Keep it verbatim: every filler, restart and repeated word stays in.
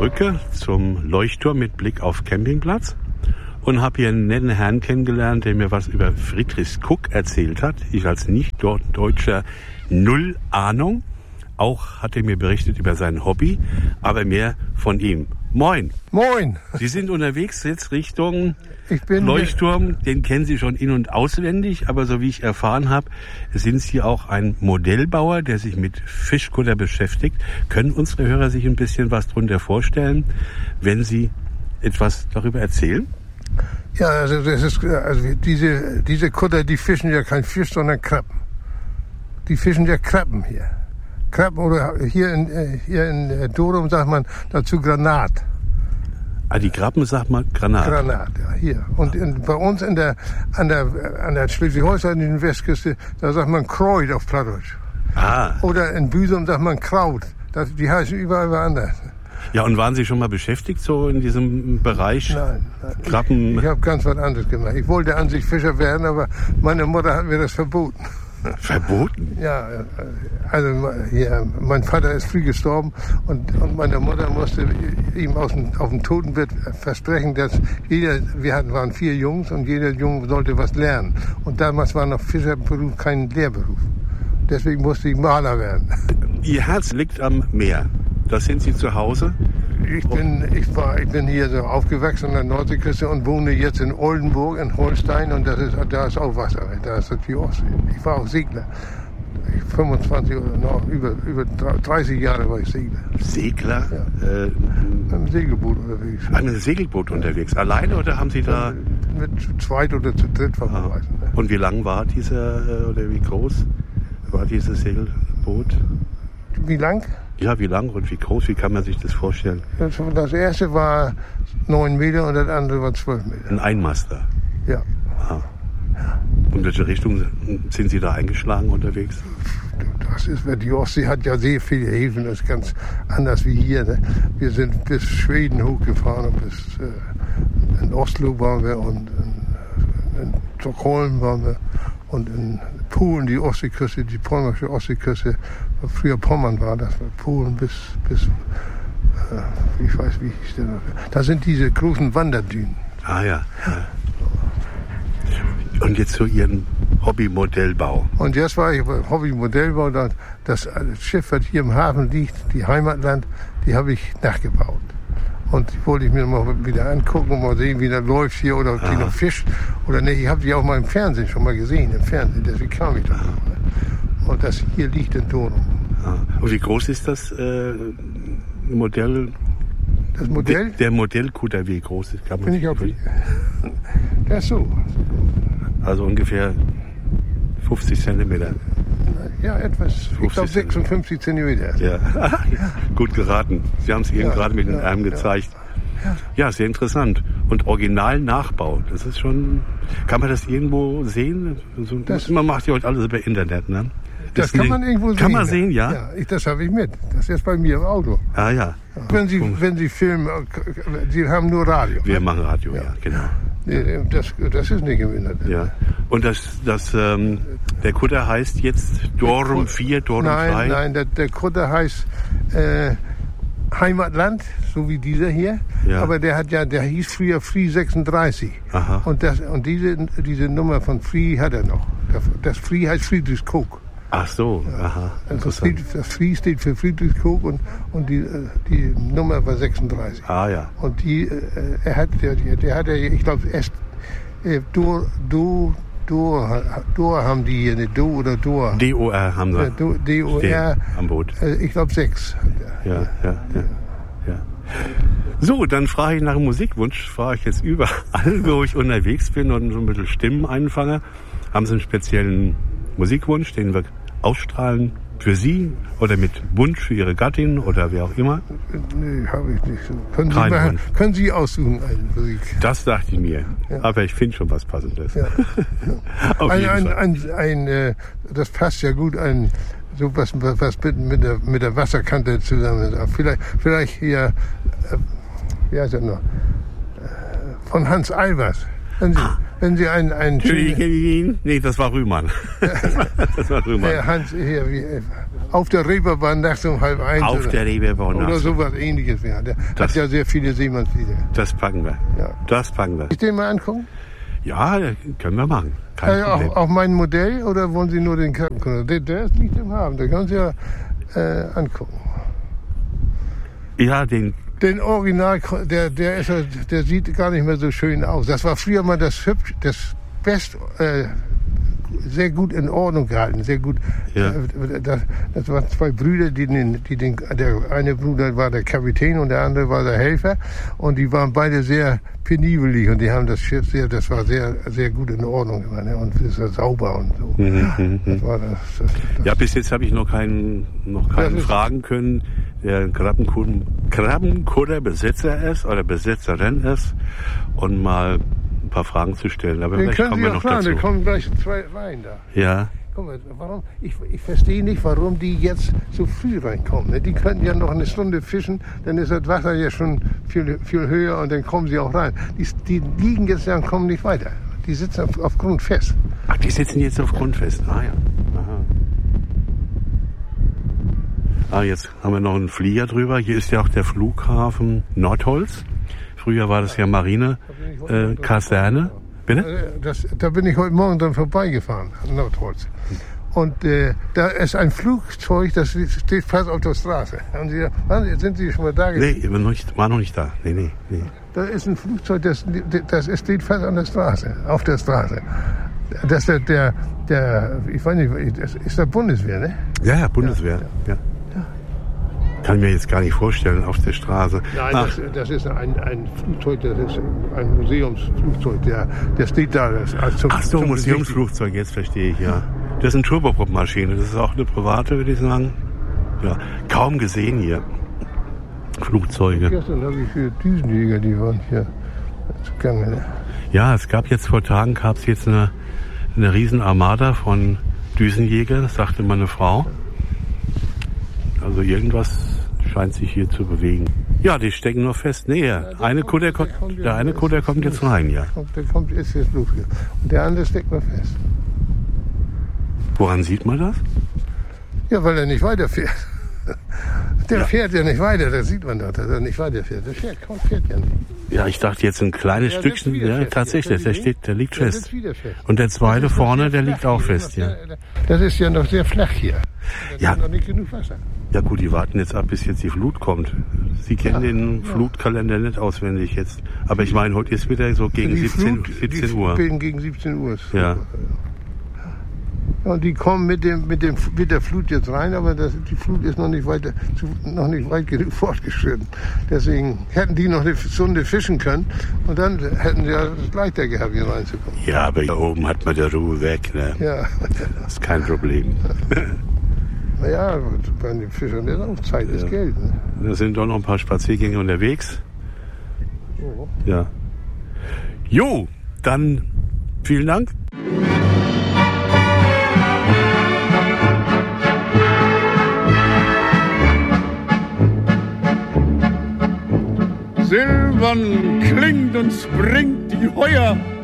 Brücke zum Leuchtturm mit Blick auf Campingplatz und habe hier einen netten Herrn kennengelernt, der mir was über Friedrich Cook erzählt hat. Ich als Nicht-Deutscher null Ahnung. Auch hat er mir berichtet über sein Hobby, aber mehr von ihm. Moin. Moin. Sie sind unterwegs jetzt Richtung ich bin Leuchtturm. Den kennen Sie schon in- und auswendig, aber so wie ich erfahren habe, sind Sie auch ein Modellbauer, der sich mit Fischkutter beschäftigt. Können unsere Hörer sich ein bisschen was darunter vorstellen, wenn Sie etwas darüber erzählen? Ja, also das ist also diese diese Kutter, die fischen ja kein Fisch, sondern Krabben. Die fischen ja Krabben hier. Krabben oder hier in hier in Dorum sagt man dazu Granat. Ah, die Krabben sagt man Granat. Granat, ja, hier. Und in, bei uns in der an der an der Schleswig-Holstein Westküste, da sagt man Kreuz auf Plattdeutsch. Ah. Oder in Büsum sagt man Kraut. Das, die heißen überall anders. Ja, und waren Sie schon mal beschäftigt so in diesem Bereich? Nein, nein. Krabben? Ich, ich habe ganz was anderes gemacht. Ich wollte an sich Fischer werden, aber meine Mutter hat mir das verboten. Verboten? Ja, also ja, mein Vater ist früh gestorben und, und meine Mutter musste ihm aus dem, auf dem Totenbett versprechen, dass jeder, wir hatten, waren vier Jungs und jeder Junge sollte was lernen. Und damals war noch Fischerberuf kein Lehrberuf. Deswegen musste ich Maler werden. Ihr Herz liegt am Meer. Da sind Sie zu Hause? Ich bin, ich war, ich bin hier so aufgewachsen an der Nordseeküste und wohne jetzt in Oldenburg in Holstein und das ist, da ist auch Wasser, da ist die Ostsee. Ich war auch Segler. Ich, fünfundzwanzig oder noch über, über dreißig Jahre war ich Segler. Segler? Ja. Äh, mit einem Segelboot unterwegs. An einem Segelboot unterwegs. Alleine oder haben Sie da? Mit zu zweit oder zu dritt war man Ah. reisen. Ne? Und wie lang war dieser, oder wie groß war dieses Segelboot? Wie lang? Ja, wie lang und wie groß? Wie kann man sich das vorstellen? Das, das erste war neun Meter und das andere war zwölf Meter. Ein Einmaster. Ja. Ah. In welche Richtung sind Sie da eingeschlagen unterwegs? Das ist, die Ostsee hat ja sehr viele Häfen, das ist ganz anders wie hier. Ne? Wir sind bis Schweden hochgefahren und bis äh, in Oslo waren wir und in, in Stockholm waren wir und in Polen, die Ostseeküste, die polnische Ostseeküste, was früher Pommern war, das war Polen bis, bis äh, ich weiß wie hieß der noch. Da sind diese großen Wanderdünen. Ah ja. ja. Und jetzt zu Ihrem Hobbymodellbau. Und jetzt war ich Hobbymodellbau, das, das Schiff, was hier im Hafen liegt, die Heimatland, die habe ich nachgebaut. Und die wollte ich mir mal wieder angucken und mal sehen, wie das läuft hier oder ob die noch fischt oder nicht. Ich habe die auch mal im Fernsehen schon mal gesehen, im Fernsehen, deswegen kam ich da. Und das hier liegt in Dorum. Und wie groß ist das äh, Modell? Das Modell? Der, der Modellkutter, wie groß ist? Kann man Bin ich auch. Das ist so. Also ungefähr fünfzig Zentimeter. Ja, etwas. Ich glaube sechsundfünfzig Zentimeter. Ja. Gut geraten. Sie haben es eben Ja, gerade mit den ja, Armen ja. gezeigt. Ja, sehr interessant. Und Original-Nachbau, das ist schon... Kann man das irgendwo sehen? So, Das- man macht ja heute alles über Internet, ne? Das kann man irgendwo sehen. Kann man sehen, ja? Ja, ich, das habe ich mit. Das ist bei mir im Auto. Ah ja. Wenn Sie, wenn Sie filmen, Sie haben nur Radio. Wir machen Radio, ja, genau. Nee, das, das ist nicht im Internet. Ja. Und das, das, ähm, der Kutter heißt jetzt Dorum vier, Dorum Nein, drei? nein, der, der Kutter heißt äh, Heimatland, so wie dieser hier. Ja. Aber der hat ja, der hieß früher Free sechsunddreißig. Aha. Und, das, und diese, diese Nummer von Free hat er noch. Das Free heißt Friedrich Cook. Ach so, aha. Also Interessant. Fried, das Free steht für Friedrich Cook und, und die, äh, die Nummer war sechsunddreißig. Ah ja. Und die, äh, er hat, der, der hat ja, ich glaube, erst äh, Dor, Dor, Dor, Dor haben die hier, ne, Do oder Dor. D O R haben Äh, sie Do- D O stehen R, am Boot. äh, ich glaube sechs. Ja, ja, ja, ja. So, dann frage ich nach einem Musikwunsch. Frage ich jetzt überall, wo ich unterwegs bin und so ein bisschen Stimmen einfange. Haben Sie einen speziellen Musikwunsch, den wir ausstrahlen für Sie oder mit Wunsch für Ihre Gattin oder wer auch immer? Nee, habe ich nicht. So. Können, Sie Kein mal, Wunsch. können Sie aussuchen eine Musik? Das dachte ich mir. Ja. Aber ich finde schon was Passendes. Ja. Auf Ein, jeden ein, Fall. ein, ein, äh, das passt ja gut, ein, so was, was mit, mit, der, mit der Wasserkante zusammen ist. Vielleicht, vielleicht hier, äh, wie heißt er noch? Äh, von Hans Albers. Wenn Sie, wenn Sie einen, einen Königin, nee, das war Rühmann. Das war Rühmann. Herr Hans, hier, wie, auf der Reeperbahn nachts um halb eins. Auf oder, der Reeperbahn Oder nachts. sowas ähnliches. Ja. Der Das- hat ja sehr viele Seemannslieder. Das packen wir. Ja. Das packen wir. Ich den mal angucken? Ja, können wir machen. Kein Äh, Problem. auch, auch mein Modell oder wollen Sie nur den Karten? Der, der ist nicht im Hafen, da können Sie ja äh, angucken. Ja, den, Den Original, der, der, ist, ja- der sieht gar nicht mehr so schön aus. Das war früher mal das hübsch, das best, äh, sehr gut in Ordnung gehalten, sehr gut. Ja. Äh, Das, das waren zwei Brüder, die den, die den, der eine Bruder war der Kapitän und der andere war der Helfer und die waren beide sehr penibelig und die haben das Schiff sehr, das war sehr, sehr gut in Ordnung gemacht, ne? Und es war sauber und so. Mhm, Das war das, das, das. ja, bis jetzt habe ich noch keinen, noch keinen Das ist- fragen können, der ein Krabbenkunden, Krabbenkutter-Besitzer ist oder Besitzerin ist und mal ein paar Fragen zu stellen. Aber Den vielleicht können kommen Sie wir ja noch fragen, da dazu. kommen gleich zwei rein da. Ja, Guck mal, warum? Ich, ich verstehe nicht, warum die jetzt so früh reinkommen. ne? Die könnten ja noch eine Stunde fischen, dann ist das Wasser ja schon viel, viel höher und dann kommen sie auch rein. Die, die liegen jetzt ja und kommen nicht weiter. Die sitzen auf, auf Grund fest. ach, die sitzen jetzt auf Grundfest. Ah ja. Aha. Ah, jetzt haben wir noch einen Flieger drüber. Hier ist ja auch der Flughafen Nordholz. Früher war das ja Marine äh, Kaserne. Bitte? Äh, Das, da bin ich heute Morgen dann vorbeigefahren, an Nordholz. Und äh, da ist ein Flugzeug, das steht fast auf der Straße. Haben Sie, wann, sind Sie schon mal da gewesen? Nee, ich bin noch nicht, war noch nicht da. Nee, nee, nee. Da ist ein Flugzeug, das, das steht fast an der Straße, auf der Straße. Das ist der, der, der ich weiß nicht, das ist der Bundeswehr, ne? Ja, ja, Bundeswehr. Ja. Kann ich mir jetzt gar nicht vorstellen, auf der Straße. Nein, Ach, das, das ist ein, ein Flugzeug, das ist ein Museumsflugzeug, der, der steht da. Das, als zum, ach so, zum Museumsflugzeug, jetzt verstehe ich, ja. Das ist eine Turboprop-Maschine, das ist auch eine private, würde ich sagen. Ja, kaum gesehen hier. Flugzeuge. Gestern habe ich für Düsenjäger, die waren hier zugange. Ne? Ja, es gab jetzt vor Tagen, gab es jetzt eine, eine riesen Armada von Düsenjägern, das sagte meine Frau. Also irgendwas scheint sich hier zu bewegen. Ja, die stecken noch fest. Nee, ja, eine kommt- Kutter, der kommt kommt, ja- der eine Kutter kommt jetzt rein, ja. Der kommt, der kommt ist jetzt los. Und der andere steckt noch fest. Woran sieht man das? Ja, weil er nicht weiterfährt. Der Ja. fährt ja nicht weiter, das sieht man doch, dass er nicht weiterfährt. Der fährt, kaum fährt ja nicht. Ja, ich dachte jetzt ein kleines Der Stückchen. sitzt wieder Ja, fest. tatsächlich, der, Der steht, der liegt Der fest. sitzt wieder fest. Und der zweite Das ist noch vorne, sehr der flach liegt auch hier. fest, ja. Das ist ja noch sehr flach hier. Da Ja. ist noch nicht genug Wasser. Ja gut, die warten jetzt ab, bis jetzt die Flut kommt. Sie kennen Ja, den ja. Flutkalender nicht auswendig jetzt. Aber ich meine, heute ist wieder so gegen Die siebzehn, Flut, siebzehn die Uhr. Bilden gegen siebzehn Uhr. ist- Ja. Und die kommen mit, dem, mit, dem, mit der Flut jetzt rein, aber das, die Flut ist noch nicht, weiter, zu, noch nicht weit genug fortgeschritten. Deswegen hätten die noch eine Stunde fischen können und dann hätten sie ja es leichter gehabt, hier reinzukommen. Ja, aber hier oben hat man der Ruhe weg, ne? Ja, Das ist kein Problem. naja, bei den Fischern ist auch Zeit, ist Geld. Ne? Da sind doch noch ein paar Spaziergänge unterwegs. Oh. Ja. Jo, dann vielen Dank. Silbern klingt und springt die Heuer